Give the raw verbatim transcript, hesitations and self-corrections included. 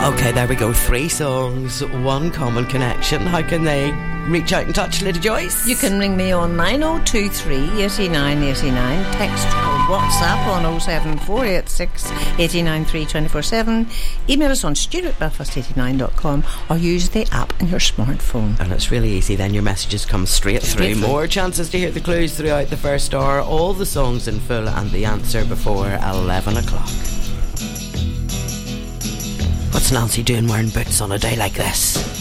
Okay, there we go. Three songs, one common connection. How can they reach out and touch, Lady Joyce? You can ring me on nine oh two three, eight nine eight nine, text or WhatsApp on oh seven four eight six, eight nine three, two four seven, email us on studio at belfast eighty nine dot com, or use the app on your smartphone. And it's really easy then, your messages come straight through. Straight More chances to hear the clues throughout the first hour, all the songs in full and the answer before eleven o'clock. What's Nancy doing wearing boots on a day like this?